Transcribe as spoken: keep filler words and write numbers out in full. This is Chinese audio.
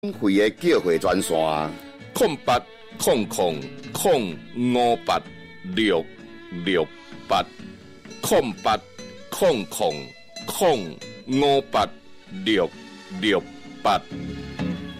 费的叫回专线， 空八空空空五八六六八，空八空空空五八六六八。